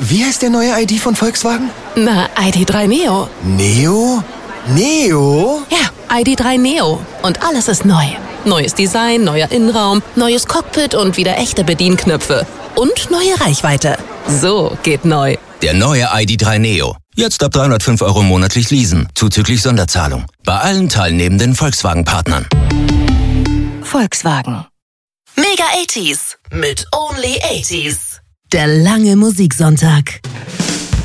Wie heißt der neue ID von Volkswagen? Na, ID.3 Neo. Neo? Neo? Ja, ID.3 Neo. Und alles ist neu. Neues Design, neuer Innenraum, neues Cockpit und wieder echte Bedienknöpfe. Und neue Reichweite. So geht neu. Der neue ID.3 Neo. Jetzt ab 305 € monatlich leasen, zuzüglich Sonderzahlung. Bei allen teilnehmenden Volkswagen-Partnern. Volkswagen. Mega 80s mit Only 80s. Der lange Musiksonntag.